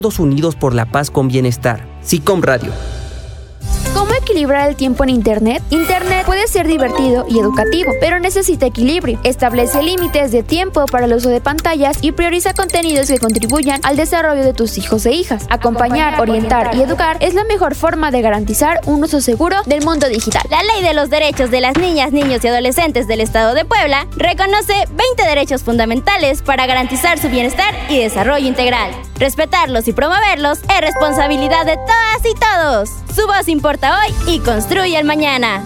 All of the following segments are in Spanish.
Todos unidos por la paz con bienestar. SICOM Radio. ¿Cómo equilibrar el tiempo en Internet? Internet puede ser divertido y educativo, pero necesita equilibrio. Establece límites de tiempo para el uso de pantallas y prioriza contenidos que contribuyan al desarrollo de tus hijos e hijas. Acompañar, orientar y educar es la mejor forma de garantizar un uso seguro del mundo digital. La Ley de los Derechos de las Niñas, Niños y Adolescentes del Estado de Puebla reconoce 20 derechos fundamentales para garantizar su bienestar y desarrollo integral. Respetarlos y promoverlos es responsabilidad de todas y todos. Su voz importa hoy y construye el mañana.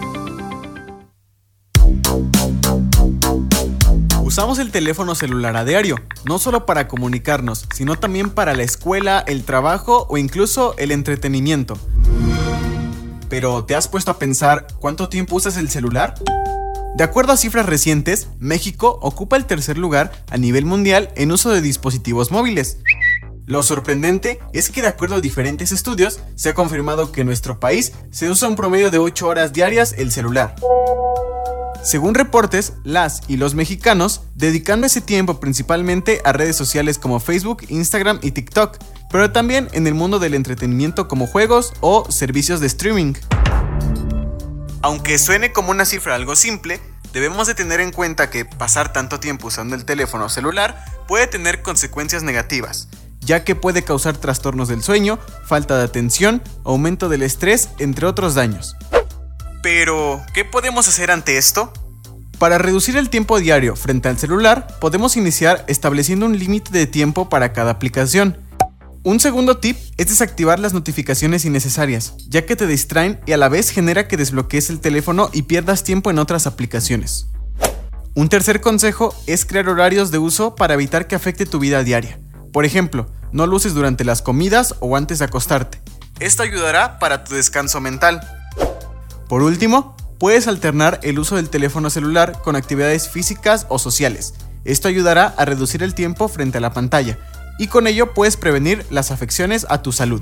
Usamos el teléfono celular a diario, no solo para comunicarnos, sino también para la escuela, el trabajo o incluso el entretenimiento. Pero, ¿te has puesto a pensar cuánto tiempo usas el celular? De acuerdo a cifras recientes, México ocupa el tercer lugar a nivel mundial en uso de dispositivos móviles. Lo sorprendente es que de acuerdo a diferentes estudios, se ha confirmado que en nuestro país se usa un promedio de 8 horas diarias el celular. Según reportes, las y los mexicanos dedicando ese tiempo principalmente a redes sociales como Facebook, Instagram y TikTok, pero también en el mundo del entretenimiento como juegos o servicios de streaming. Aunque suene como una cifra algo simple, debemos de tener en cuenta que pasar tanto tiempo usando el teléfono celular puede tener consecuencias negativas, ya que puede causar trastornos del sueño, falta de atención, aumento del estrés, entre otros daños. Pero, ¿qué podemos hacer ante esto? Para reducir el tiempo diario frente al celular, podemos iniciar estableciendo un límite de tiempo para cada aplicación. Un segundo tip es desactivar las notificaciones innecesarias, ya que te distraen y a la vez genera que desbloquees el teléfono y pierdas tiempo en otras aplicaciones. Un tercer consejo es crear horarios de uso para evitar que afecte tu vida diaria. Por ejemplo, no lo uses durante las comidas o antes de acostarte. Esto ayudará para tu descanso mental. Por último, puedes alternar el uso del teléfono celular con actividades físicas o sociales. Esto ayudará a reducir el tiempo frente a la pantalla y con ello puedes prevenir las afecciones a tu salud.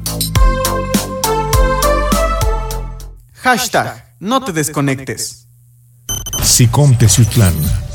#No te desconectes. SICOM Teciutlán